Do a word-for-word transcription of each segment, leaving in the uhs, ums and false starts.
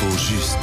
L'info juste.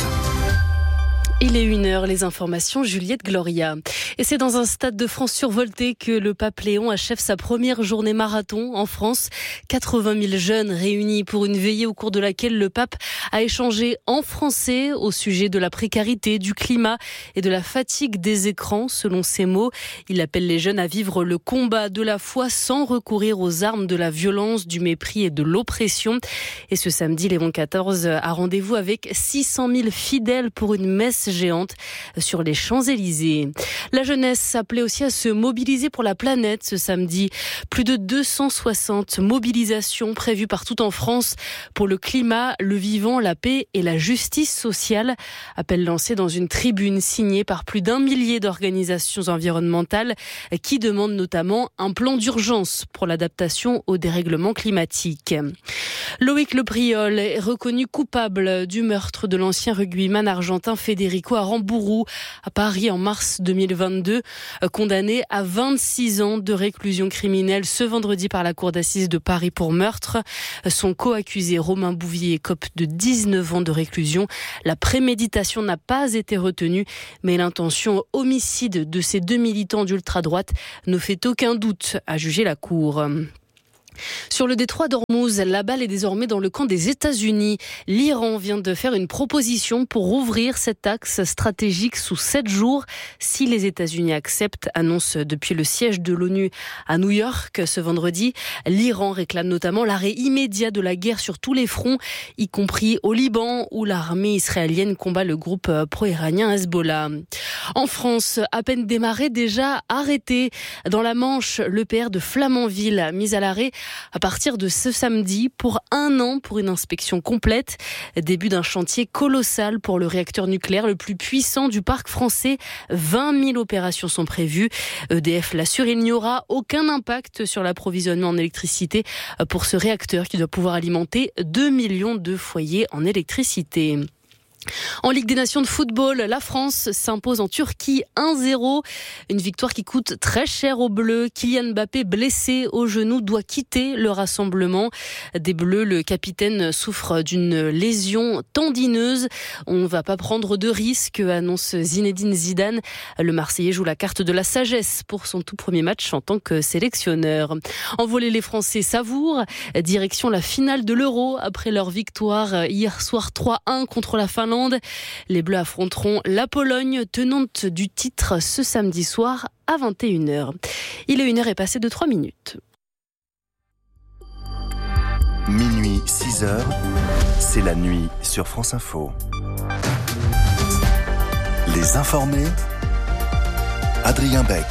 Il est une heure, les informations, Juliette Gloria. Et c'est dans un stade de France survolté que le pape Léon achève sa première journée marathon en France. quatre-vingt mille jeunes réunis pour une veillée au cours de laquelle le pape a échangé en français au sujet de la précarité, du climat et de la fatigue des écrans, selon ses mots. Il appelle les jeunes à vivre le combat de la foi sans recourir aux armes de la violence, du mépris et de l'oppression. Et ce samedi, Léon quatorze a rendez-vous avec six cent mille fidèles pour une messe géante sur les Champs-Élysées. La jeunesse appelait aussi à se mobiliser pour la planète ce samedi. Plus de deux cent soixante mobilisations prévues partout en France pour le climat, le vivant, la paix et la justice sociale. Appel lancé dans une tribune signée par plus d'un millier d'organisations environnementales qui demandent notamment un plan d'urgence pour l'adaptation au dérèglement climatique. Loïc Lepriol est reconnu coupable du meurtre de l'ancien rugbyman argentin Federico Aramburu à Paris en mars deux mille vingt-deux, condamné à vingt-six ans de réclusion criminelle ce vendredi par la cour d'assises de Paris pour meurtre. Son co-accusé Romain Bouvier écope de dix-neuf ans de réclusion. La préméditation n'a pas été retenue, mais l'intention homicide de ces deux militants d'ultra-droite ne fait aucun doute, à juger la cour. Sur le détroit d'Ormuz, la balle est désormais dans le camp des États-Unis. L'Iran vient de faire une proposition pour rouvrir cet axe stratégique sous sept jours. Si les États-Unis acceptent, annonce depuis le siège de l'ONU à New York ce vendredi. L'Iran réclame notamment l'arrêt immédiat de la guerre sur tous les fronts, y compris au Liban, où l'armée israélienne combat le groupe pro-iranien Hezbollah. En France, à peine démarré, déjà arrêté. Dans la Manche, l'E P R de Flamanville, mis à l'arrêt à partir de ce samedi pour un an pour une inspection complète. Début d'un chantier colossal pour le réacteur nucléaire le plus puissant du parc français. vingt mille opérations sont prévues. E D F l'assure, il n'y aura aucun impact sur l'approvisionnement en électricité pour ce réacteur qui doit pouvoir alimenter deux millions de foyers en électricité. En Ligue des Nations de football, la France s'impose en Turquie un zéro. Une victoire qui coûte très cher aux Bleus. Kylian Mbappé, blessé au genou, doit quitter le rassemblement. Des Bleus, le capitaine souffre d'une lésion tendineuse. On ne va pas prendre de risques, annonce Zinedine Zidane. Le Marseillais joue la carte de la sagesse pour son tout premier match en tant que sélectionneur. En volley, les Français savourent. Direction la finale de l'Euro après leur victoire hier soir trois un contre la Finlande. Les Bleus affronteront la Pologne, tenante du titre, ce samedi soir à vingt et une heures. Il est une heure et passé de trois minutes. Minuit, six heures, c'est la nuit sur France Info. Les informés, Adrien Beck.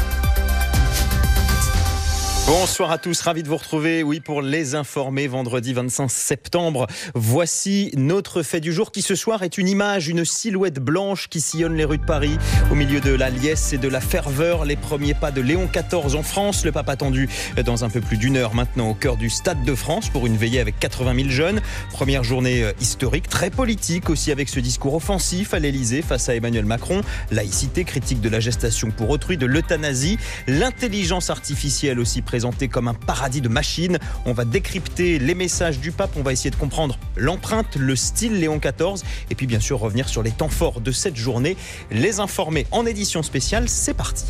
Bonsoir à tous, ravi de vous retrouver, oui, pour les informés, vendredi vingt-cinq septembre. Voici notre fait du jour qui ce soir est une image, une silhouette blanche qui sillonne les rues de Paris. Au milieu de la liesse et de la ferveur, les premiers pas de Léon quatorze en France. Le pape attendu dans un peu plus d'une heure maintenant au cœur du Stade de France pour une veillée avec quatre-vingt mille jeunes. Première journée historique, très politique aussi avec ce discours offensif à l'Elysée face à Emmanuel Macron. Laïcité, critique de la gestation pour autrui, de l'euthanasie, l'intelligence artificielle aussi présentée comme un paradis de machines. On va décrypter les messages du pape, on va essayer de comprendre l'empreinte, le style Léon quatorze et puis bien sûr revenir sur les temps forts de cette journée. Les informés en édition spéciale, c'est parti.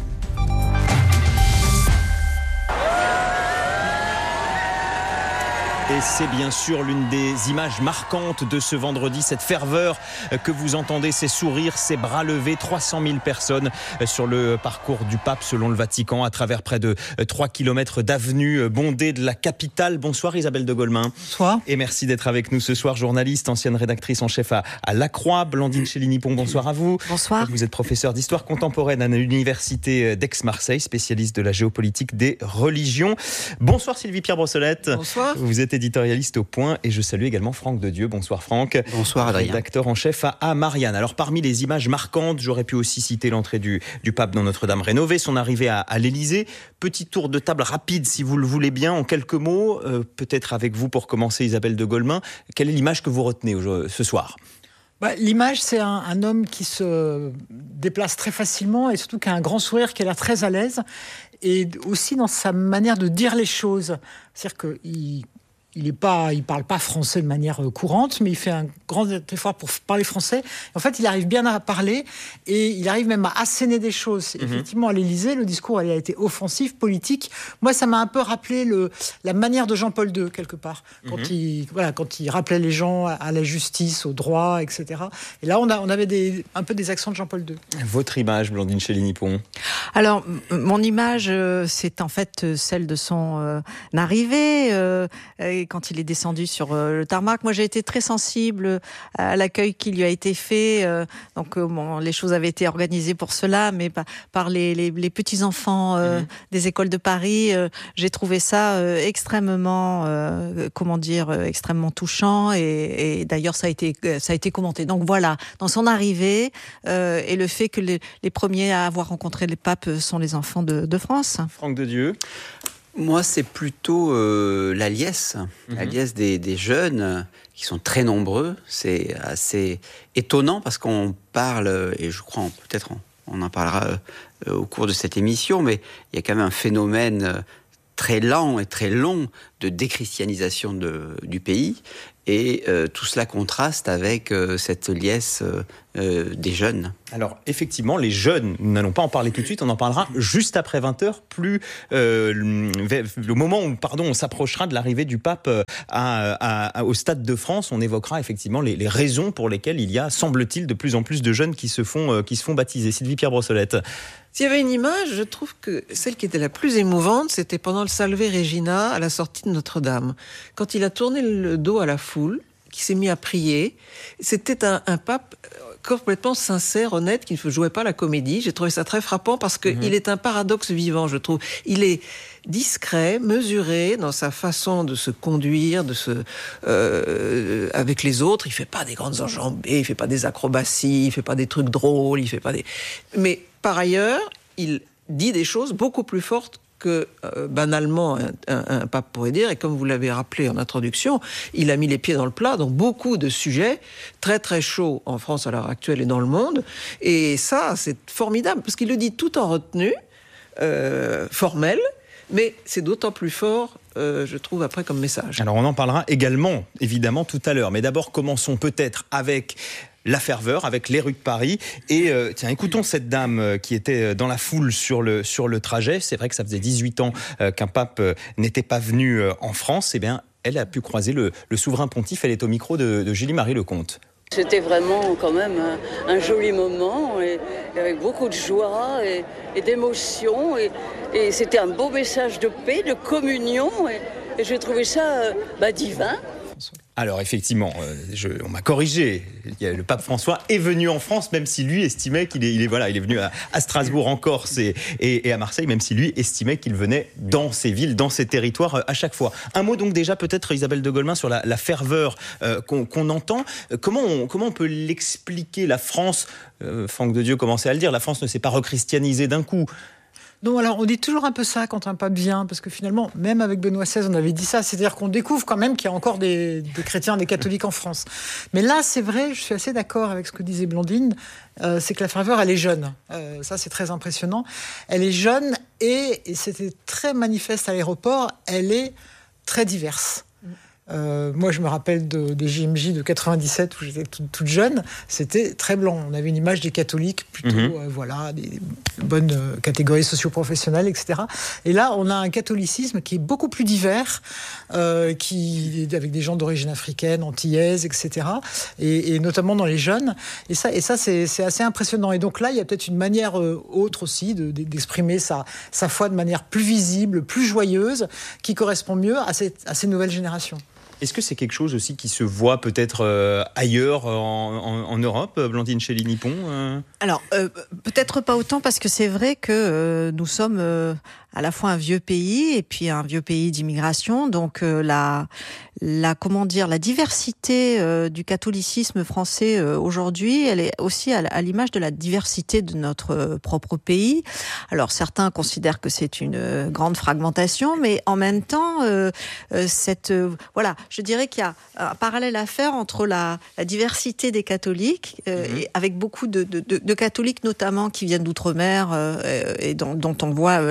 Et c'est bien sûr l'une des images marquantes de ce vendredi, cette ferveur que vous entendez, ces sourires, ces bras levés, trois cent mille personnes sur le parcours du pape selon le Vatican, à travers près de trois kilomètres d'avenues bondées de la capitale. Bonsoir Isabelle de Golemin. Bonsoir. Et merci d'être avec nous ce soir, journaliste, ancienne rédactrice en chef à, à La Croix. Blandine Chéligny-Pont, bonsoir à vous. Bonsoir. Vous êtes professeur d'histoire contemporaine à l'université d'Aix-Marseille, spécialiste de la géopolitique des religions. Bonsoir Sylvie-Pierre Brossolette. Bonsoir. Vous êtes éditorialiste au Point et je salue également Franck Dedieu. Bonsoir Franck. Bonsoir Adrien. Rédacteur en chef à, à Marianne. Alors parmi les images marquantes, j'aurais pu aussi citer l'entrée du, du pape dans Notre-Dame rénovée, son arrivée à, à l'Élysée. Petit tour de table rapide si vous le voulez bien, en quelques mots, euh, peut-être avec vous pour commencer Isabelle de Golemin. Quelle est l'image que vous retenez au, ce soir ? Bah, l'image, c'est un, un homme qui se déplace très facilement et surtout qui a un grand sourire, qui a l'air très à l'aise et aussi dans sa manière de dire les choses. C'est-à-dire qu'il Il est pas, il parle pas français de manière courante, mais il fait un grand effort pour parler français. En fait, il arrive bien à parler et il arrive même à asséner des choses. Mmh. Effectivement, à l'Élysée, le discours il a été offensif, politique. Moi, ça m'a un peu rappelé le, la manière de Jean-Paul deux, quelque part. Quand, mmh. il, voilà, quand il rappelait les gens à la justice, au droit, et cetera. Et là, on, a, on avait des, un peu des accents de Jean-Paul deux. Votre image, Blandine Chély-Nippon? Alors, mon image, euh, c'est en fait celle de son euh, arrivée, euh, quand il est descendu sur euh, le tarmac. Moi, j'ai été très sensible à l'accueil qui lui a été fait. Euh, donc, euh, bon, les choses avaient été organisées pour cela, mais par, par les, les, les petits-enfants euh, mmh. des écoles de Paris, euh, j'ai trouvé ça euh, extrêmement, euh, comment dire, euh, extrêmement touchant. Et, et d'ailleurs, ça a été, ça a été commenté. Donc voilà, dans son arrivée euh, et le fait que les, les premiers à avoir rencontré les papes sont les enfants de, de France. Franck de Dieu. Moi, c'est plutôt euh, la liesse, mmh. la liesse des, des jeunes euh, qui sont très nombreux. C'est assez étonnant parce qu'on parle, et je crois peut-être on, on en parlera euh, au cours de cette émission, mais il y a quand même un phénomène euh, très lent et très long de déchristianisation de, du pays. Et euh, tout cela contraste avec euh, cette liesse euh, euh, des jeunes. Alors, effectivement, les jeunes, nous n'allons pas en parler tout de suite, on en parlera juste après vingt heures, plus euh, le moment où pardon, on s'approchera de l'arrivée du pape à, à, à, au Stade de France. On évoquera effectivement les, les raisons pour lesquelles il y a, semble-t-il, de plus en plus de jeunes qui se font, euh, qui se font baptiser. Sylvie Pierre Brossolette. S'il y avait une image, je trouve que celle qui était la plus émouvante, c'était pendant le Salve Regina à la sortie de Notre-Dame. Quand il a tourné le dos à la foule, qui s'est mis à prier, c'était un, un pape complètement sincère, honnête, qui ne jouait pas la comédie. J'ai trouvé ça très frappant parce qu'il mmh. est un paradoxe vivant, je trouve. Il est discret, mesuré dans sa façon de se conduire, de se euh, avec les autres. Il fait pas des grandes enjambées, il fait pas des acrobaties, il fait pas des trucs drôles, il fait pas des. Mais par ailleurs, il dit des choses beaucoup plus fortes que euh, banalement un, un, un pape pourrait dire, et comme vous l'avez rappelé en introduction, il a mis les pieds dans le plat dans beaucoup de sujets très très chauds en France à l'heure actuelle et dans le monde, et ça c'est formidable, parce qu'il le dit tout en retenue, euh, formelle, mais c'est d'autant plus fort, euh, je trouve, après comme message. Alors on en parlera également, évidemment, tout à l'heure, mais d'abord commençons peut-être avec la ferveur, avec les rues de Paris. Et euh, tiens, écoutons cette dame euh, qui était dans la foule sur le, sur le trajet. C'est vrai que ça faisait dix-huit ans euh, qu'un pape euh, n'était pas venu euh, en France. Eh bien, elle a pu croiser le, le souverain pontife. Elle est au micro de, de Julie-Marie Lecomte. C'était vraiment quand même un, un joli moment, et, et avec beaucoup de joie et, et d'émotion. Et, et c'était un beau message de paix, de communion. Et, et j'ai trouvé ça euh, bah, divin. Alors effectivement, euh, je, on m'a corrigé. Le pape François est venu en France, même si lui estimait qu'il est, il est, voilà, il est venu à, à Strasbourg, en Corse et, et, et à Marseille, même si lui estimait qu'il venait dans ces villes, dans ces territoires euh, à chaque fois. Un mot donc déjà peut-être, Isabelle de Golemin, sur la, la ferveur euh, qu'on, qu'on entend. Comment on, comment on peut l'expliquer? La France, euh, Franck de Dieu commençait à le dire, la France ne s'est pas rechristianisée d'un coup. Non, alors on dit toujours un peu ça quand un pape vient, parce que finalement, même avec Benoît seize, on avait dit ça, c'est-à-dire qu'on découvre quand même qu'il y a encore des, des chrétiens, des catholiques en France. Mais là, c'est vrai, je suis assez d'accord avec ce que disait Blandine, euh, c'est que la ferveur, elle est jeune. Euh, ça, c'est très impressionnant. Elle est jeune et, et c'était très manifeste à l'aéroport, elle est très diverse. Euh, moi, je me rappelle de, des J M J de quatre-vingt-dix-sept où j'étais toute, toute jeune. C'était très blanc. On avait une image des catholiques plutôt, mmh. euh, voilà, des bonnes euh, catégories socio-professionnelles, et cetera. Et là, on a un catholicisme qui est beaucoup plus divers, euh, qui avec des gens d'origine africaine, antillaise, et cetera. Et, et notamment dans les jeunes. Et ça, et ça, c'est, c'est assez impressionnant. Et donc là, il y a peut-être une manière euh, autre aussi de, de, d'exprimer sa, sa foi de manière plus visible, plus joyeuse, qui correspond mieux à ces, à ces nouvelles générations. Est-ce que c'est quelque chose aussi qui se voit peut-être euh, ailleurs en, en, en Europe, Blandine Chély-Nippon euh... Alors, euh, peut-être pas autant, parce que c'est vrai que euh, nous sommes euh, à la fois un vieux pays et puis un vieux pays d'immigration. Donc, euh, la, la, comment dire, la diversité euh, du catholicisme français euh, aujourd'hui, elle est aussi à, à l'image de la diversité de notre euh, propre pays. Alors, certains considèrent que c'est une euh, grande fragmentation, mais en même temps, euh, euh, cette, euh, voilà, je dirais qu'il y a un parallèle à faire entre la, la diversité des catholiques, euh, mmh. et avec beaucoup de, de, de, de catholiques notamment qui viennent d'outre-mer euh, et dont, dont on voit euh, une plus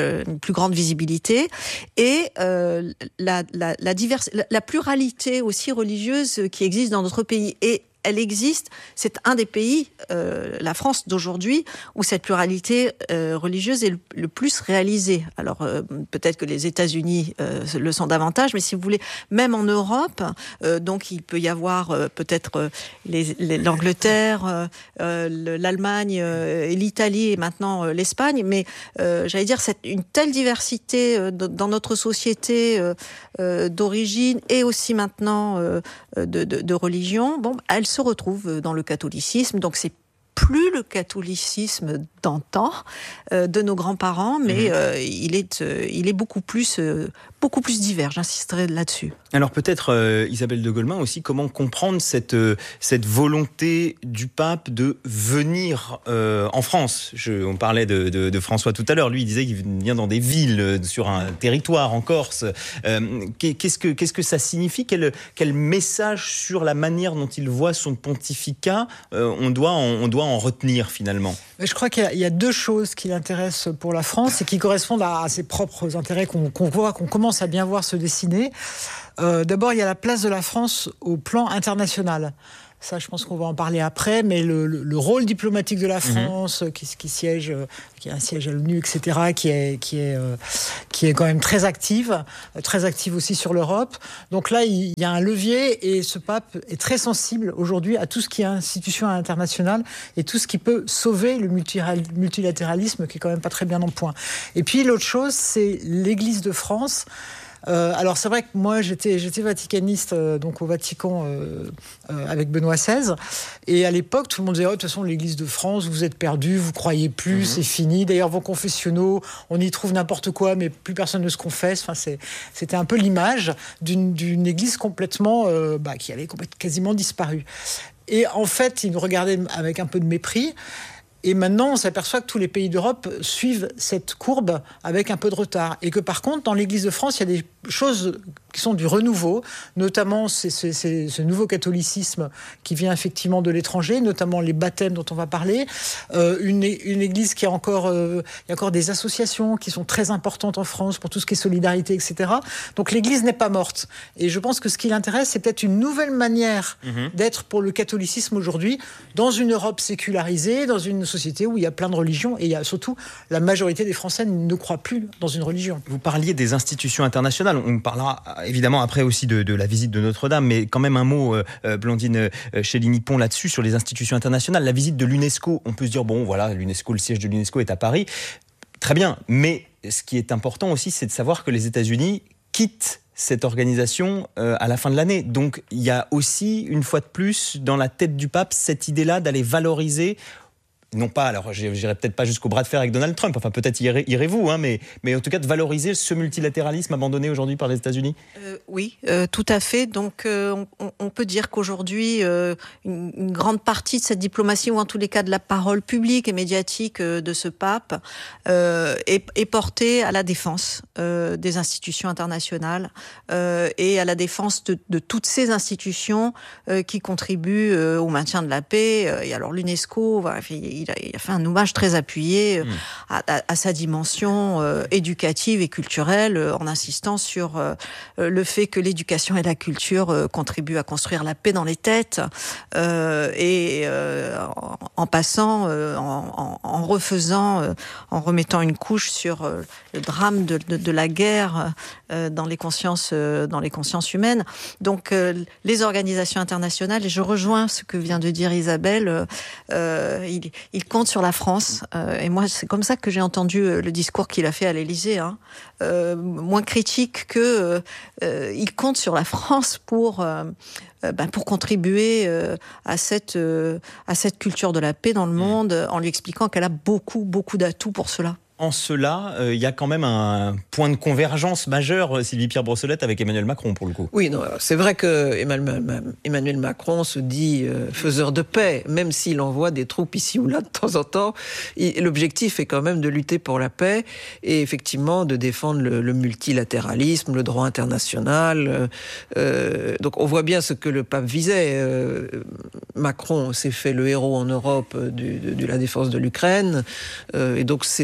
plus grande visibilité, et euh, la, la, la, divers, la, la pluralité aussi religieuse qui existe dans notre pays. Et elle existe, c'est un des pays, euh, la France d'aujourd'hui, où cette pluralité euh, religieuse est le, le plus réalisée. Alors euh, peut-être que les États-Unis euh, le sont davantage, mais si vous voulez, même en Europe, euh, donc il peut y avoir euh, peut-être euh, les, les, l'Angleterre, euh, euh, l'Allemagne, euh, et l'Italie et maintenant euh, l'Espagne, mais euh, j'allais dire c'est une telle diversité euh, dans notre société euh, euh, d'origine et aussi maintenant euh, de, de, de religion. Bon, elle se retrouve dans le catholicisme, donc c'est plus le catholicisme d'antan euh, de nos grands-parents, mais mmh. euh, il est euh, il est beaucoup plus euh, beaucoup plus divers. J'insisterai là-dessus. Alors peut-être euh, Isabelle de Golemin aussi, comment comprendre cette euh, cette volonté du pape de venir euh, en France. Je, on parlait de, de, de François tout à l'heure. Lui, il disait qu'il vient dans des villes, euh, sur un territoire en Corse. Euh, qu'est-ce que qu'est-ce que ça signifie? Quel quel message sur la manière dont il voit son pontificat euh, on doit on, on doit en retenir finalement? Je crois qu'il y a, il y a deux choses qui l'intéressent pour la France et qui correspondent à, à ses propres intérêts qu'on, qu'on voit, qu'on commence à bien voir se dessiner. Euh, d'abord, il y a la place de la France au plan international. Ça, je pense qu'on va en parler après, mais le, le, le rôle diplomatique de la France, mmh. qui, qui siège, qui a un siège à l'ONU, et cetera, qui est, qui est, euh, qui est quand même très active, très active aussi sur l'Europe. Donc là, il y a un levier et ce pape est très sensible aujourd'hui à tout ce qui est institution internationale et tout ce qui peut sauver le multilatéralisme, qui est quand même pas très bien en point. Et puis l'autre chose, c'est l'Église de France. Euh, alors c'est vrai que moi j'étais, j'étais vaticaniste euh, donc au Vatican euh, euh, avec Benoît seize, et à l'époque tout le monde disait oh, de toute façon l'Église de France vous êtes perdus, vous croyez plus, mmh. c'est fini. D'ailleurs vos confessionnaux on y trouve n'importe quoi mais plus personne ne se confesse. Enfin c'est, c'était un peu l'image d'une, d'une Église complètement euh, bah, qui avait complètement, quasiment disparu. Et en fait ils nous regardaient avec un peu de mépris. Et maintenant, on s'aperçoit que tous les pays d'Europe suivent cette courbe avec un peu de retard. Et que par contre, dans l'Église de France, il y a des choses qui sont du renouveau, notamment c'est, c'est, c'est ce nouveau catholicisme qui vient effectivement de l'étranger, notamment les baptêmes dont on va parler, euh, une, une Église qui a encore, euh, il y a encore des associations qui sont très importantes en France pour tout ce qui est solidarité, et cetera. Donc l'Église n'est pas morte. Et je pense que ce qui l'intéresse, c'est peut-être une nouvelle manière mmh. d'être pour le catholicisme aujourd'hui, dans une Europe sécularisée, dans une société où il y a plein de religions, et il y a surtout la majorité des Français ne croient plus dans une religion. Vous parliez des institutions internationales, on parlera évidemment après aussi de, de la visite de Notre-Dame, mais quand même un mot, euh, Blandine euh, Chéligny-Pont, là-dessus, sur les institutions internationales. La visite de l'UNESCO, on peut se dire, bon voilà, l'UNESCO, le siège de l'UNESCO est à Paris, très bien, mais ce qui est important aussi, c'est de savoir que les États-Unis quittent cette organisation euh, à la fin de l'année. Donc il y a aussi, une fois de plus, dans la tête du pape, cette idée-là d'aller valoriser, non pas, alors j'irai peut-être pas jusqu'au bras de fer avec Donald Trump, enfin peut-être irez, irez-vous, hein, mais, mais en tout cas de valoriser ce multilatéralisme abandonné aujourd'hui par les États-Unis. Euh, oui, euh, tout à fait. Donc euh, on, on peut dire qu'aujourd'hui, euh, une, une grande partie de cette diplomatie, ou en tous les cas de la parole publique et médiatique euh, de ce pape, euh, est, est portée à la défense euh, des institutions internationales euh, et à la défense de, de toutes ces institutions euh, qui contribuent euh, au maintien de la paix. Et alors l'UNESCO, voilà, il Il a, il a fait un hommage très appuyé mmh. à, à, à sa dimension euh, éducative et culturelle, euh, en insistant sur euh, le fait que l'éducation et la culture euh, contribuent à construire la paix dans les têtes, euh, et euh, en, en passant, euh, en, en, en refaisant, euh, en remettant une couche sur euh, le drame de, de, de la guerre euh, dans les consciences, euh, dans les consciences humaines. Donc euh, les organisations internationales, et je rejoins ce que vient de dire Isabelle, euh, il Il compte sur la France, euh, et moi c'est comme ça que j'ai entendu euh, le discours qu'il a fait à l'Élysée, hein. euh, moins critique que euh, euh, il compte sur la France pour euh, euh, ben, pour contribuer euh, à cette euh, à cette culture de la paix dans le monde, en lui expliquant qu'elle a beaucoup beaucoup d'atouts pour cela. En cela, il euh, y a quand même un point de convergence majeur, Sylvie-Pierre Brossolette, avec Emmanuel Macron, pour le coup. Oui, non, c'est vrai que Emmanuel Macron se dit euh, faiseur de paix, même s'il envoie des troupes ici ou là de temps en temps. Il, l'objectif est quand même de lutter pour la paix et effectivement de défendre le, le multilatéralisme, le droit international. Euh, donc on voit bien ce que le pape visait. Euh, Macron s'est fait le héros en Europe du, de, de la défense de l'Ukraine, euh, et donc c'est une forme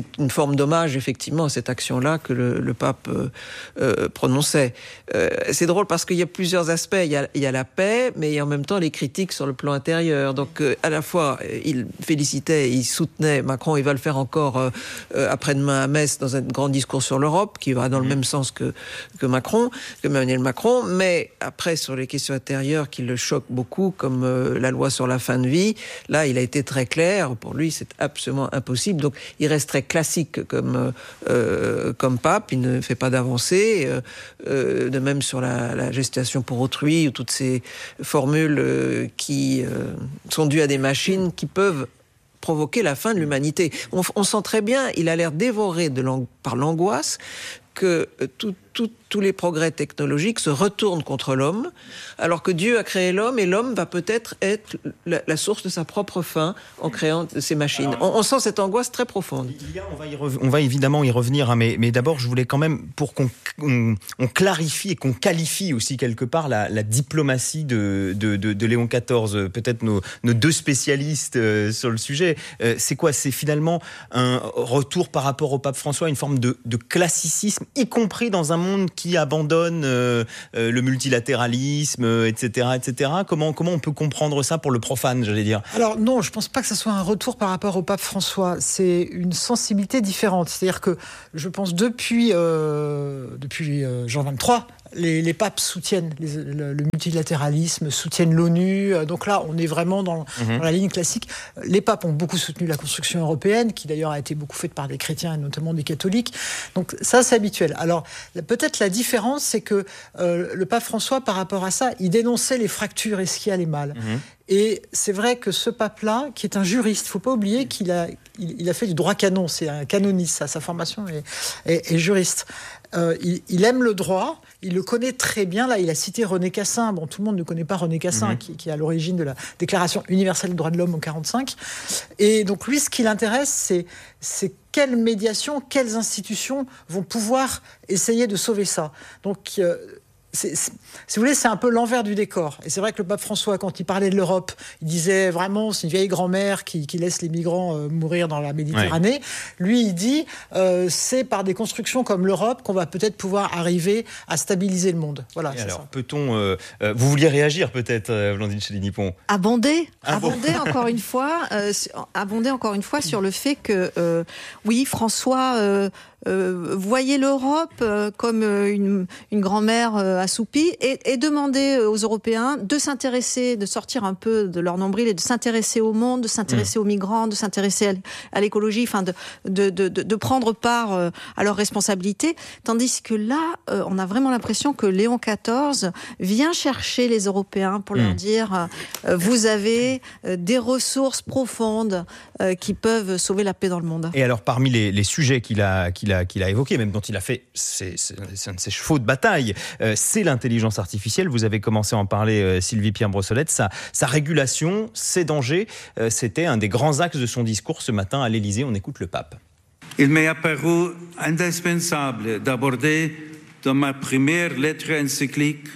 forme d'hommage effectivement à cette action-là que le, le pape euh, euh, prononçait. Euh, c'est drôle parce qu'il y a plusieurs aspects. Il y a, il y a la paix, mais il y a en même temps les critiques sur le plan intérieur. Donc euh, à la fois, il félicitait, il soutenait Macron, il va le faire encore euh, euh, après-demain à Metz dans un grand discours sur l'Europe, qui va dans le mmh. même sens que, que Macron, que Emmanuel Macron, mais après sur les questions intérieures qui le choquent beaucoup, comme euh, la loi sur la fin de vie, là il a été très clair, pour lui c'est absolument impossible, donc il reste très classique comme, euh, comme pape, il ne fait pas d'avancée, euh, euh, de même sur la, la gestation pour autrui, ou toutes ces formules euh, qui euh, sont dues à des machines qui peuvent provoquer la fin de l'humanité. On, on sent très bien, il a l'air dévoré de l'ang- par l'angoisse que euh, tout, tout, tous les progrès technologiques se retournent contre l'homme, alors que Dieu a créé l'homme et l'homme va peut-être être la, la source de sa propre fin en créant ces machines. Alors, on, on sent cette angoisse très profonde. Il y a, on, va y rev- on va évidemment y revenir, hein, mais, mais d'abord je voulais quand même, pour qu'on on, on clarifie et qu'on qualifie aussi quelque part la, la diplomatie de, de, de, de Léon quatorze, peut-être nos, nos deux spécialistes euh, sur le sujet. Euh, c'est quoi ? C'est finalement un retour par rapport au pape François, une forme de, de classicisme, y compris dans un monde qui abandonne euh, euh, le multilatéralisme, euh, et cetera, et cetera. Comment, comment on peut comprendre ça pour le profane, j'allais dire ? Alors non, je ne pense pas que ce soit un retour par rapport au pape François. C'est une sensibilité différente. C'est-à-dire que je pense depuis, euh, depuis euh, Jean vingt-trois, Les, les papes soutiennent les, le, le multilatéralisme, soutiennent l'ONU. Donc là, on est vraiment dans, mmh. dans la ligne classique. Les papes ont beaucoup soutenu la construction européenne, qui d'ailleurs a été beaucoup faite par des chrétiens et notamment des catholiques. Donc ça, c'est habituel. Alors peut-être la différence, c'est que euh, le pape François, par rapport à ça, il dénonçait les fractures et ce qui allait mal. Mmh. Et c'est vrai que ce pape-là, qui est un juriste, il ne faut pas oublier qu'il a, il, il a fait du droit canon, c'est un canoniste, sa, sa formation est, est, est juriste. Euh, il, il aime le droit, il le connaît très bien. Là, il a cité René Cassin. Bon, tout le monde ne connaît pas René Cassin, mmh. qui, qui est à l'origine de la Déclaration universelle des droits de l'homme en quarante-cinq. Et donc, lui, ce qui l'intéresse, c'est, c'est quelles médiations, quelles institutions vont pouvoir essayer de sauver ça. Donc, euh, C'est, c'est, si vous voulez, c'est un peu l'envers du décor. Et c'est vrai que le pape François, quand il parlait de l'Europe, il disait vraiment, c'est une vieille grand-mère qui, qui laisse les migrants euh, mourir dans la Méditerranée. Ouais. Lui, il dit, euh, c'est par des constructions comme l'Europe qu'on va peut-être pouvoir arriver à stabiliser le monde. Voilà. Et c'est alors, ça. peut-on... Euh, euh, vous vouliez réagir peut-être, euh, Blandine Chély-Nippon ? Abonder, ah bon abonder encore une fois, euh, abonder encore une fois sur le fait que, euh, oui, François... Euh, Euh, voyez l'Europe euh, comme euh, une, une grand-mère euh, assoupie et, et demandez aux Européens de s'intéresser, de sortir un peu de leur nombril et de s'intéresser au monde, de s'intéresser mmh. aux migrants, de s'intéresser à, à l'écologie, enfin de, de, de, de prendre part euh, à leurs responsabilités. Tandis que là, euh, on a vraiment l'impression que Léon quatorze vient chercher les Européens pour mmh. leur dire euh, vous avez euh, des ressources profondes euh, qui peuvent sauver la paix dans le monde. Et alors, parmi les, les sujets qu'il a, qu'il a qu'il a évoqué, même dont il a fait, c'est, c'est, c'est un de ses chevaux de bataille, euh, c'est l'intelligence artificielle. Vous avez commencé à en parler, euh, Sylvie Pierre Brossolette. Sa, sa régulation, ses dangers, euh, c'était un des grands axes de son discours ce matin à l'Élysée. On écoute le pape. Il m'est apparu indispensable d'aborder dans ma première lettre encyclique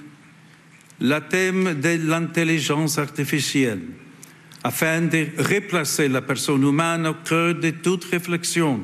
le thème de l'intelligence artificielle, afin de replacer la personne humaine au cœur de toute réflexion,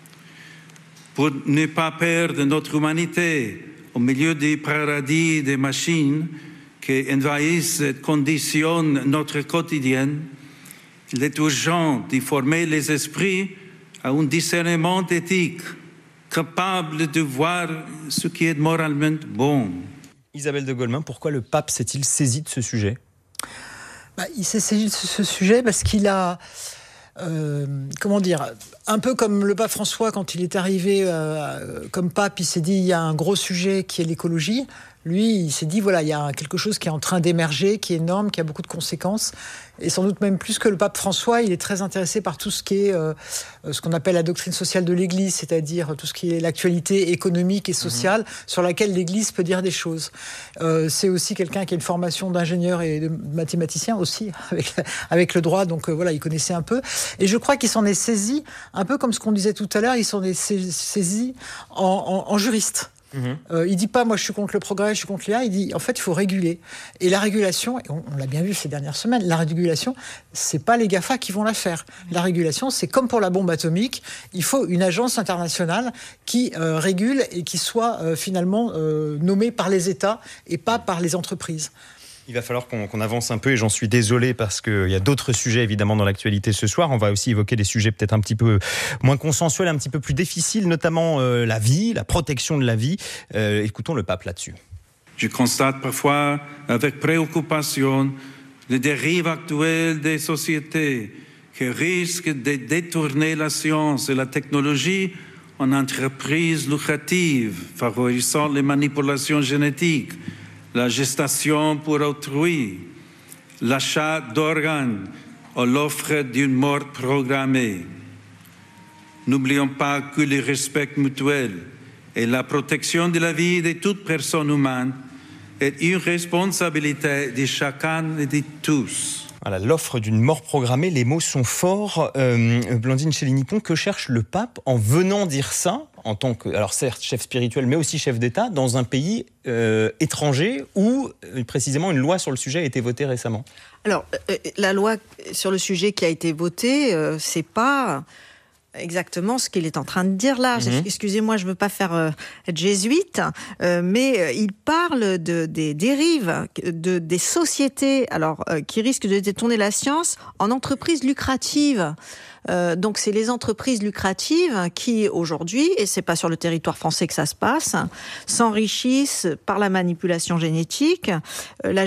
pour ne pas perdre notre humanité au milieu des paradis des machines qui envahissent et conditionnent notre quotidien. Il est urgent de former les esprits à un discernement éthique, capable de voir ce qui est moralement bon. Isabelle de Golemin, pourquoi le pape s'est-il saisi de ce sujet ? Bah, il s'est saisi de ce sujet parce qu'il a... Euh, comment dire, un peu comme le pape François quand il est arrivé euh, comme pape, il s'est dit il y a un gros sujet qui est l'écologie. Lui, il s'est dit voilà, il y a quelque chose qui est en train d'émerger, qui est énorme, qui a beaucoup de conséquences. Et sans doute même plus que le pape François, il est très intéressé par tout ce qui est euh, ce qu'on appelle la doctrine sociale de l'Église, c'est-à-dire tout ce qui est l'actualité économique et sociale mmh. sur laquelle l'Église peut dire des choses. Euh, c'est aussi quelqu'un qui a une formation d'ingénieur et de mathématicien aussi, avec, avec le droit, donc euh, voilà, il connaissait un peu. Et je crois qu'il s'en est saisi, un peu comme ce qu'on disait tout à l'heure, il s'en est saisi en, en, en juriste. Mmh. Euh, il dit pas, moi je suis contre le progrès, je suis contre l'I A. Il dit, en fait, il faut réguler. Et la régulation, et on, on l'a bien vu ces dernières semaines, la régulation, c'est pas les GAFA qui vont la faire. La régulation, c'est comme pour la bombe atomique. Il faut une agence internationale qui euh, régule et qui soit euh, finalement euh, nommée par les États et pas par les entreprises. Il va falloir qu'on, qu'on avance un peu et j'en suis désolé parce qu'il y a d'autres sujets évidemment dans l'actualité ce soir. On va aussi évoquer des sujets peut-être un petit peu moins consensuels, un petit peu plus difficiles, notamment euh, la vie, la protection de la vie. Euh, écoutons le pape là-dessus. Je constate parfois avec préoccupation les dérives actuelles des sociétés qui risquent de détourner la science et la technologie en entreprises lucratives, favorisant les manipulations génétiques, la gestation pour autrui, l'achat d'organes ou l'offre d'une mort programmée. N'oublions pas que le respect mutuel et la protection de la vie de toute personne humaine est une responsabilité de chacun et de tous. Voilà, l'offre d'une mort programmée, les mots sont forts. Euh, Blandine Chély-Nippon, que cherche le pape en venant dire ça, en tant que, alors certes, chef spirituel, mais aussi chef d'État, dans un pays euh, étranger où, euh, précisément, une loi sur le sujet a été votée récemment? Alors, euh, la loi sur le sujet qui a été votée, euh, c'est pas exactement ce qu'il est en train de dire là. Mmh. Excusez-moi, je ne veux pas faire euh, être jésuite, euh, mais euh, il parle de, des dérives de, des sociétés alors, euh, qui risquent de détourner la science en entreprises lucratives. Euh, donc c'est les entreprises lucratives qui aujourd'hui, et c'est pas sur le territoire français que ça se passe, s'enrichissent par la manipulation génétique. Euh, la